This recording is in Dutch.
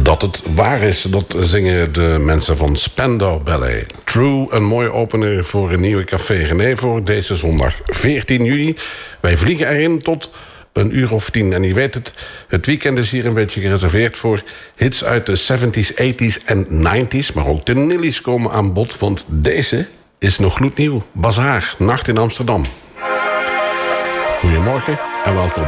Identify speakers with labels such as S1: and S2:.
S1: Dat het waar is, dat zingen de mensen van Spandau Ballet. True, een mooie opener voor een nieuwe Café René voor deze zondag 14 juni. Wij vliegen erin tot 10:00. En je weet het weekend is hier een beetje gereserveerd voor hits uit de 70s, 80s en 90s. Maar ook de Nillies komen aan bod, want deze is nog gloednieuw. Bazaar, Nacht in Amsterdam. Goedemorgen en welkom.